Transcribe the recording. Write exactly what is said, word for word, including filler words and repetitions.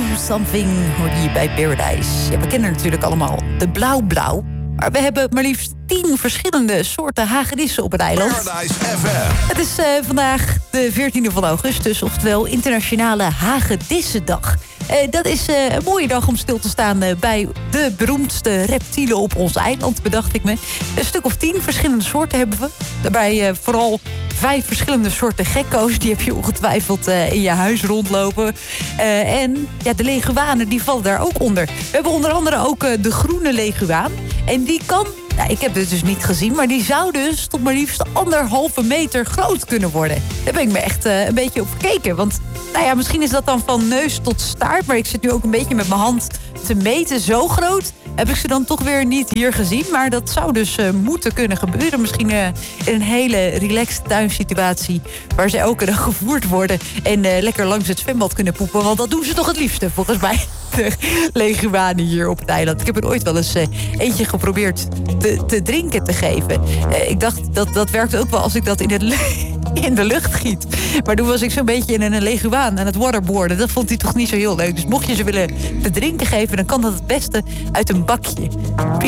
Something hoorde je bij Paradise. Ja, we kennen natuurlijk allemaal de blauw-blauw. Maar we hebben maar liefst tien verschillende soorten hagedissen op het eiland. Paradise F M. Het is uh, vandaag de veertiende van augustus, oftewel Internationale Hagedissendag. Uh, dat is uh, een mooie dag om stil te staan uh, bij de beroemdste reptielen op ons eiland, bedacht ik me. Een stuk of tien verschillende soorten hebben we. Daarbij uh, vooral vijf verschillende soorten gekko's. Die heb je ongetwijfeld uh, in je huis rondlopen. Uh, en ja, de leguanen die vallen daar ook onder. We hebben onder andere ook uh, de groene leguaan. En die kan... Nou, ik heb dit dus niet gezien, maar die zou dus tot maar liefst anderhalve meter groot kunnen worden. Daar ben ik me echt uh, een beetje op gekeken. Want nou ja, misschien is dat dan van neus tot staart, maar ik zit nu ook een beetje met mijn hand te meten. Zo groot heb ik ze dan toch weer niet hier gezien. Maar dat zou dus uh, moeten kunnen gebeuren. Misschien uh, in een hele relaxed tuinsituatie waar ze elke dag gevoerd worden en uh, lekker langs het zwembad kunnen poepen. Want dat doen ze toch het liefste, volgens mij. De leguanen hier op het eiland. Ik heb er ooit wel eens uh, eentje geprobeerd te, te drinken te geven. Uh, ik dacht, dat, dat werkt ook wel als ik dat in, het, in de lucht giet. Maar toen was ik zo'n beetje in een leguaan aan het waterboarden. Dat vond hij toch niet zo heel leuk. Dus mocht je ze willen te drinken geven, dan kan dat het beste uit een bakje.